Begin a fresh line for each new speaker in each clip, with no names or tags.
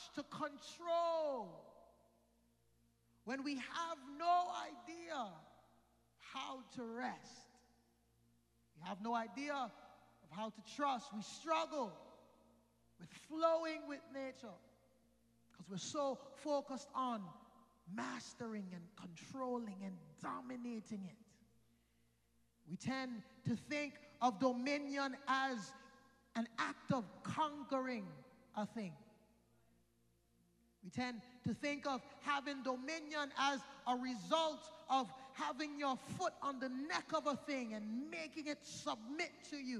to control, when we have no idea how to rest, we have no idea of how to trust, we struggle with flowing with nature because we're so focused on mastering and controlling and dominating it. We tend to think of dominion as an act of conquering a thing. We tend to think of having dominion as a result of having your foot on the neck of a thing and making it submit to you.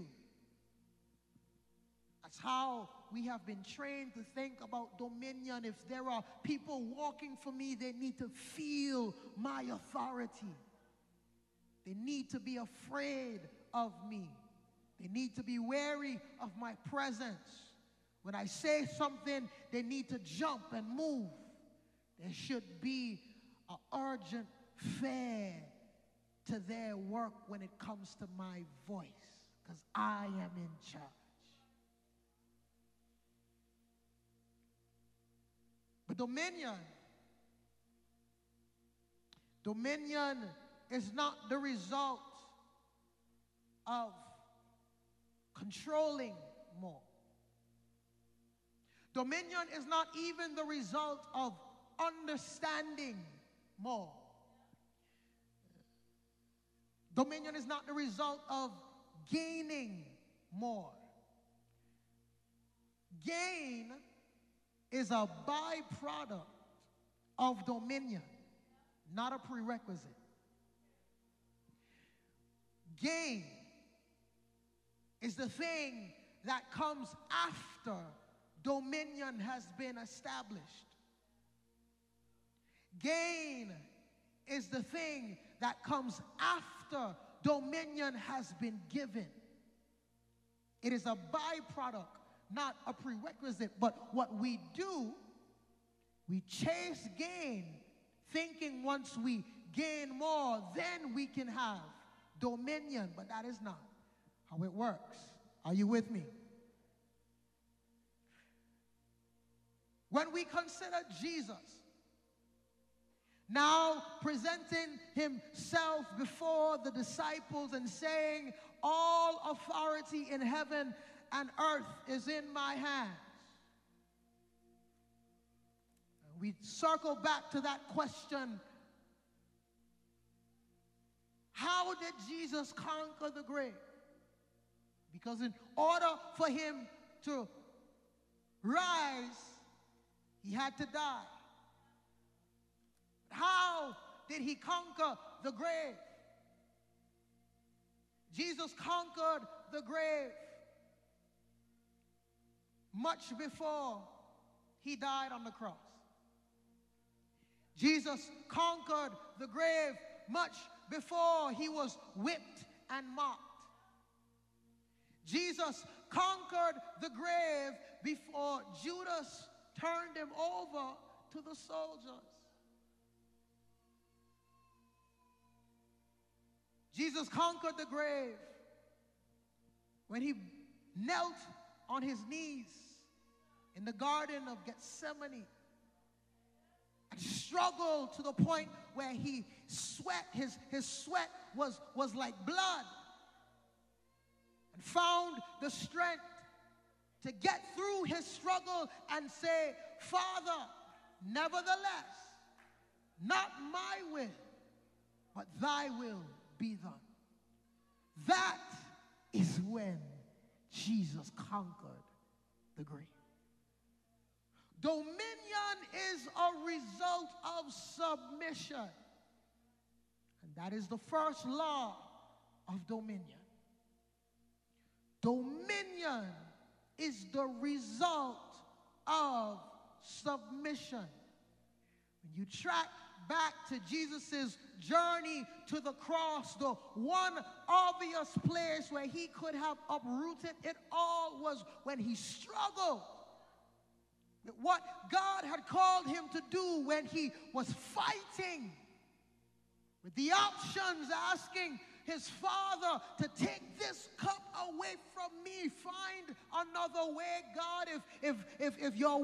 That's how we have been trained to think about dominion. If there are people walking for me, they need to feel my authority. They need to be afraid of me. They need to be wary of my presence. When I say something, they need to jump and move. There should be an urgent fare to their work when it comes to my voice, because I am in charge. But dominion is not the result of controlling more. Dominion is not even the result of understanding more. Dominion is not the result of gaining more. Gain is a byproduct of dominion, not a prerequisite. Gain is the thing that comes after dominion has been established. Gain is the thing that comes after dominion has been given. It is a byproduct, not a prerequisite. But what we do, we chase gain, thinking once we gain more, then we can have dominion. But that is not how it works. Are you with me? When we consider Jesus now presenting himself before the disciples and saying, all authority in heaven and earth is in my hands. We circle back to that question. How did Jesus conquer the grave? Because in order for him to rise, he had to die. How did he conquer the grave? Jesus conquered the grave much before he died on the cross. Jesus conquered the grave much before he was whipped and mocked. Jesus conquered the grave before Judas turned him over to the soldiers. Jesus conquered the grave when he knelt on his knees in the Garden of Gethsemane and struggled to the point where he sweat, his sweat was like blood, and found the strength to get through his struggle and say, Father, nevertheless, not my will, but thy will be done. That is when Jesus conquered the grave. Dominion is a result of submission. And that is the first law of dominion. Dominion is the result of submission. When you track back to Jesus' journey to the cross, the one obvious place where he could have uprooted it all was when he struggled with what God had called him to do, when he was fighting with the options, asking his Father to take this cup away from me. Find another way, God. If your